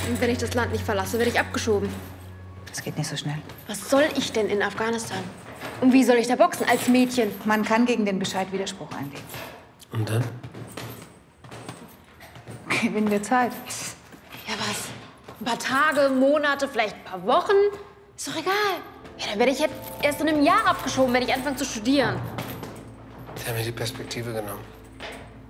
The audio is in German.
Und wenn ich das Land nicht verlasse, werde ich abgeschoben. Das geht nicht so schnell. Was soll ich denn in Afghanistan? Und wie soll ich da boxen als Mädchen? Man kann gegen den Bescheid Widerspruch einlegen. Und dann? Gewinnen wir Zeit. Ja, was? Ein paar Tage, Monate, vielleicht ein paar Wochen? Ist doch egal. Ja, dann werde ich jetzt erst in einem Jahr abgeschoben, wenn ich anfange zu studieren. Sie haben mir die Perspektive genommen.